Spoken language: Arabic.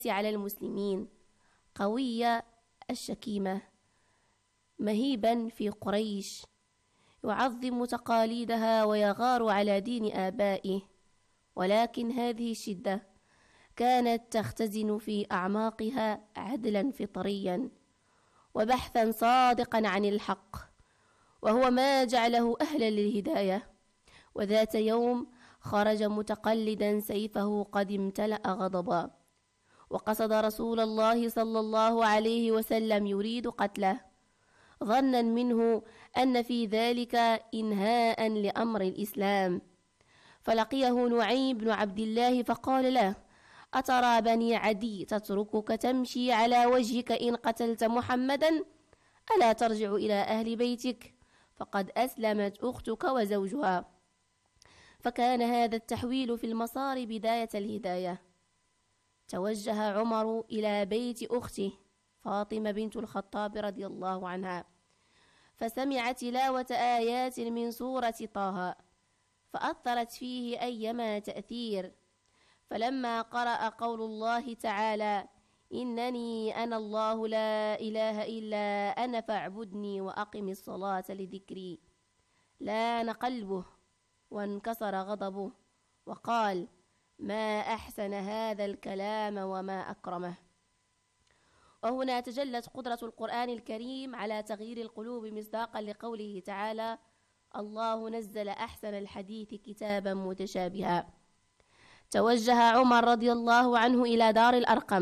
على المسلمين، قوية الشكيمة، مهيبا في قريش، يعظم تقاليدها ويغار على دين آبائه. ولكن هذه الشدة كانت تختزن في أعماقها عدلا فطريا وبحثا صادقا عن الحق، وهو ما جعله أهلا للهداية. وذات يوم خرج متقلدا سيفه قد امتلأ غضبا، وقصد رسول الله صلى الله عليه وسلم يريد قتله، ظنا منه أن في ذلك إنهاء لأمر الإسلام. فلقيه نعيم بن عبد الله فقال له: أترى بني عدي تتركك تمشي على وجهك إن قتلت محمدا؟ ألا ترجع إلى أهل بيتك؟ فقد أسلمت أختك وزوجها. فكان هذا التحويل في المسار بداية الهداية. توجه عمر إلى بيت أخته فاطمة بنت الخطاب رضي الله عنها، فسمع تلاوة آيات من سورة طه فأثرت فيه أيما تأثير. فلما قرأ قول الله تعالى: إنني أنا الله لا إله إلا أنا فاعبدني وأقم الصلاة لذكري، لان قلبه وانكسر غضبه وقال: ما أحسن هذا الكلام وما أكرمه. وهنا تجلت قدرة القرآن الكريم على تغيير القلوب مصداقا لقوله تعالى: الله نزل أحسن الحديث كتابا متشابها. توجه عمر رضي الله عنه إلى دار الأرقم